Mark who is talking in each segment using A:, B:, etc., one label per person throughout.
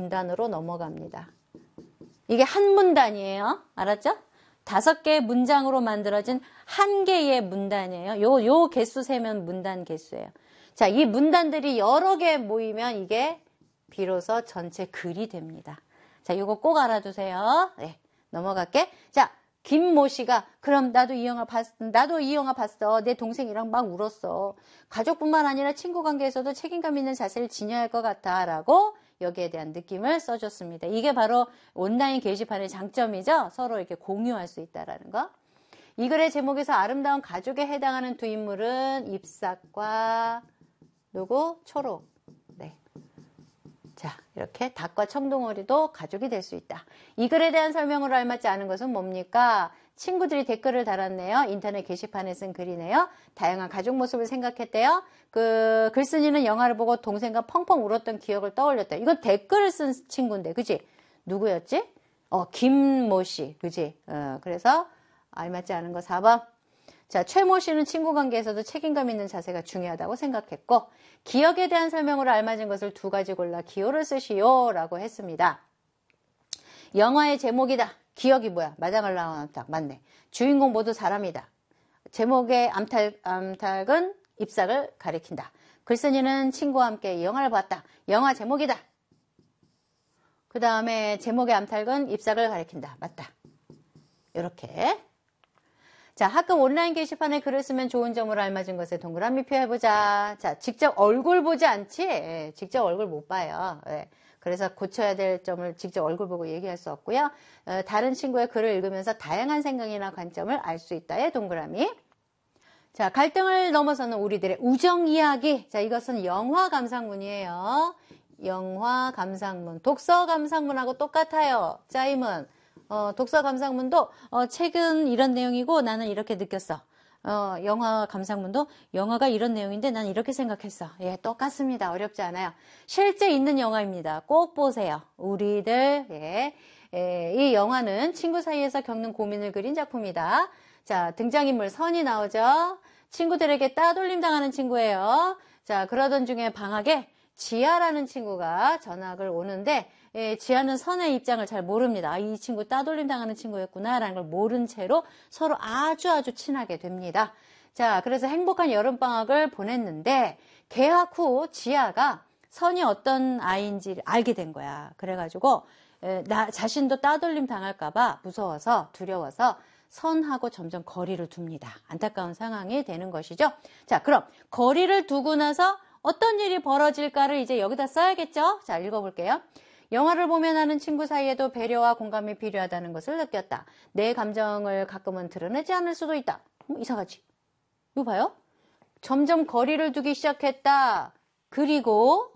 A: 문단으로 넘어갑니다. 이게 한 문단이에요. 알았죠? 5개의 문장으로 만들어진 한 개의 문단이에요. 요 개수 세면 문단 개수예요. 자, 이 문단들이 여러 개 모이면 이게 비로소 전체 글이 됩니다. 자, 요거 꼭 알아두세요. 네, 넘어갈게. 자, 김모 씨가 그럼 나도 이 영화 봤어. 내 동생이랑 막 울었어. 가족뿐만 아니라 친구 관계에서도 책임감 있는 자세를 지녀야 할 것 같아 라고 여기에 대한 느낌을 써줬습니다. 이게 바로 온라인 게시판의 장점이죠. 서로 이렇게 공유할 수 있다라는 거. 이 글의 제목에서 아름다운 가족에 해당하는 두 인물은 잎사과 누구? 초록. 네. 자, 이렇게 닭과 청둥오리도 가족이 될 수 있다. 이 글에 대한 설명으로 알맞지 않은 것은 뭡니까? 친구들이 댓글을 달았네요. 인터넷 게시판에 쓴 글이네요. 다양한 가족 모습을 생각했대요. 그 글쓴이는 영화를 보고 동생과 펑펑 울었던 기억을 떠올렸다. 이건 댓글을 쓴 친구인데, 그지? 누구였지? 김모 씨, 그지? 그래서 알맞지 않은 거 4번. 자, 최모 씨는 친구 관계에서도 책임감 있는 자세가 중요하다고 생각했고, 기억에 대한 설명으로 알맞은 것을 2가지 골라 기호를 쓰시오 라고 했습니다. 영화의 제목이다. 기억이 뭐야? 마당을 나온 암탉. 맞네. 주인공 모두 사람이다. 제목의 암탉은 잎사귀를 가리킨다. 글쓴이는 친구와 함께 이 영화를 봤다. 영화 제목이다. 그 다음에 제목의 암탉은 잎사귀를 가리킨다. 맞다. 이렇게. 자, 학급 온라인 게시판에 글을 쓰면 좋은 점으로 알맞은 것에 동그라미 표해보자. 자, 직접 얼굴 보지 않지? 직접 얼굴 못 봐요. 그래서 고쳐야 될 점을 직접 얼굴 보고 얘기할 수 없고요. 다른 친구의 글을 읽으면서 다양한 생각이나 관점을 알 수 있다의 동그라미. 자, 갈등을 넘어서는 우리들의 우정 이야기. 자, 이것은 영화 감상문이에요. 영화 감상문. 독서 감상문하고 똑같아요. 짜임은. 독서 감상문도 책은 이런 내용이고 나는 이렇게 느꼈어. 영화 감상문도 영화가 이런 내용인데 난 이렇게 생각했어. 예, 똑같습니다. 어렵지 않아요. 실제 있는 영화입니다. 꼭 보세요. 우리들, 이 영화는 친구 사이에서 겪는 고민을 그린 작품이다. 자, 등장인물 선이 나오죠. 친구들에게 따돌림 당하는 친구예요. 자, 그러던 중에 방학에 지아라는 친구가 전학을 오는데 지아는 선의 입장을 잘 모릅니다. 이 친구 따돌림 당하는 친구였구나 라는 걸 모른 채로 서로 아주 친하게 됩니다. 자, 그래서 행복한 여름방학을 보냈는데 개학 후 지아가 선이 어떤 아이인지 알게 된 거야. 그래가지고 나 자신도 따돌림 당할까봐 무서워서 두려워서 선하고 점점 거리를 둡니다. 안타까운 상황이 되는 것이죠. 자, 그럼 거리를 두고 나서 어떤 일이 벌어질까를 이제 여기다 써야겠죠? 자, 읽어볼게요. 영화를 보며 나는 친구 사이에도 배려와 공감이 필요하다는 것을 느꼈다. 내 감정을 가끔은 드러내지 않을 수도 있다. 이상하지? 이거 봐요. 점점 거리를 두기 시작했다. 그리고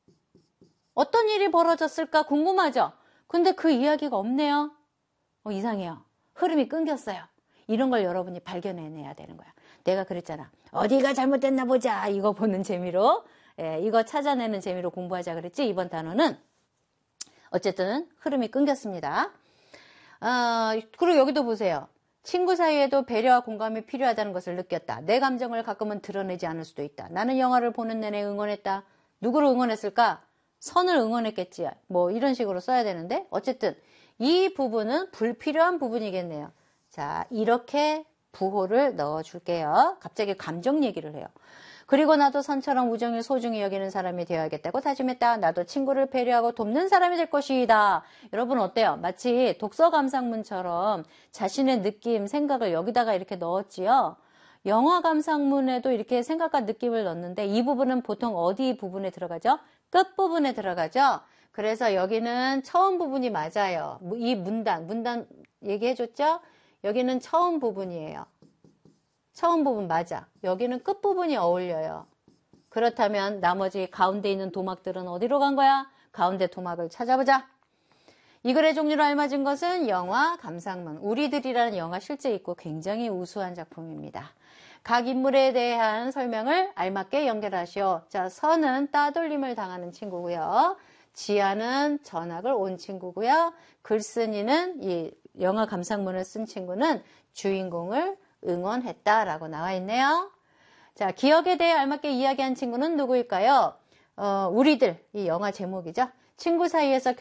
A: 어떤 일이 벌어졌을까 궁금하죠? 근데 그 이야기가 없네요. 이상해요. 흐름이 끊겼어요. 이런 걸 여러분이 발견해내야 되는 거야. 내가 그랬잖아. 어디가 잘못됐나 보자. 이거 보는 재미로, 이거 찾아내는 재미로 공부하자 그랬지. 이번 단어는 어쨌든 흐름이 끊겼습니다. 그리고 여기도 보세요. 친구 사이에도 배려와 공감이 필요하다는 것을 느꼈다. 내 감정을 가끔은 드러내지 않을 수도 있다. 나는 영화를 보는 내내 응원했다. 누구를 응원했을까? 선을 응원했겠지. 뭐 이런 식으로 써야 되는데 어쨌든 이 부분은 불필요한 부분이겠네요. 자, 이렇게 부호를 넣어줄게요. 갑자기 감정 얘기를 해요. 그리고 나도 선처럼 우정을 소중히 여기는 사람이 되어야겠다고 다짐했다. 나도 친구를 배려하고 돕는 사람이 될 것이다. 여러분 어때요? 마치 독서 감상문처럼 자신의 느낌, 생각을 여기다가 이렇게 넣었지요. 영화 감상문에도 이렇게 생각과 느낌을 넣는데 이 부분은 보통 어디 부분에 들어가죠? 끝부분에 들어가죠. 그래서 여기는 처음 부분이 맞아요. 이 문단 얘기해줬죠? 여기는 처음 부분이에요. 처음 부분 맞아. 여기는 끝부분이 어울려요. 그렇다면 나머지 가운데 있는 도막들은 어디로 간 거야? 가운데 도막을 찾아보자. 이 글의 종류로 알맞은 것은 영화 감상문. 우리들이라는 영화 실제 있고 굉장히 우수한 작품입니다. 각 인물에 대한 설명을 알맞게 연결하시오. 자, 선은 따돌림을 당하는 친구고요. 지아는 전학을 온 친구고요. 글쓴이는 이 영화 감상문을 쓴 친구는 주인공을 응원했다라고 나와 있네요. 자, 기억에 대해 알맞게 이야기한 친구는 누구일까요? 우리들, 이 영화 제목이죠. 친구 사이에서